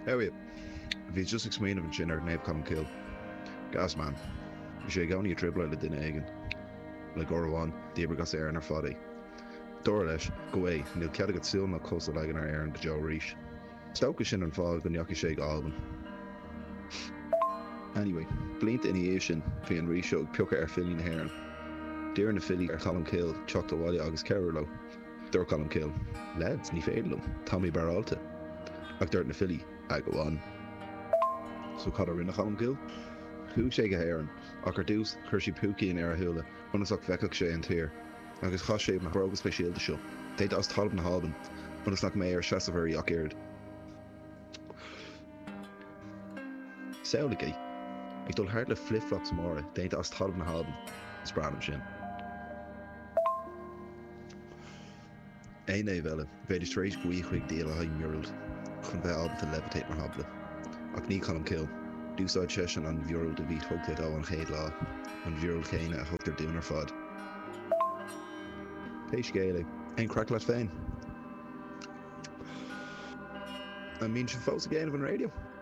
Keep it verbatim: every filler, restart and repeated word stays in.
How are you? Bhí just explained of an sin ar neb Colm Kill. Gas man. Bhí sé gáin í dribble le duine aigen. Le gorháin, d'oibre gas air ar fadaí. Dóra leis, go é, níl cead agad síl na cosa legan ar air an go Joe Rees. Stocha sin an fáil go neacha sé Alban. Anyway, blint in é sin bhí an Rees seo peocha ar fillí na haireann. Dear na fillí ar Colm Kill, teachta bhaile agus Carolo. Dúir Colm Kill, lads, ní féidirlum, Tommy Baralta. Ach dúirt na fillí, ag go an. So cad ar rinne Colm Kill? Thú sé go haireann, ach ar dús chuir sí púcaí in ar a thuúla, bunasach bheicach sé an tír. Agus chas sé na brogus fé síalta seo. Déad as talb na halban, bunasach mé ar seasamhaí ach éard. Saola gé, ag dul thart le flip-flops móra, déad as talb na halban, spránam sin. Ein é bheile, bhéidir tréis buí chuig díal a hain murúld, chun bheith albalta levitate mar habla. Ach ní Colm Kill, dúsáid sesin an bhurúld a bhí thugtaid á an chéad lá, an bhurúld chéine a thugtar dún ar fad. Péis géile, ein crack leat féin. I mean, sin fós a géanamh an radio.